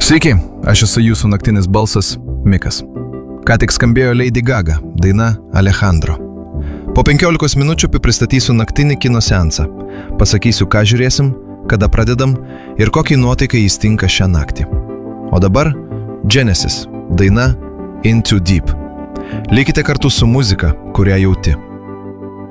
Sveiki, aš esu jūsų naktinis balsas Mikas. Ką tik skambėjo Lady Gaga, daina Alejandro. Po 15 minučių pristatysiu naktinį kino seansą. Pasakysiu, ką žiūrėsim, kada pradedam ir kokį nuotaiką jis tinka šią naktį. O dabar Genesis, daina Into Deep. Likite kartu su muzika, kurią jauti.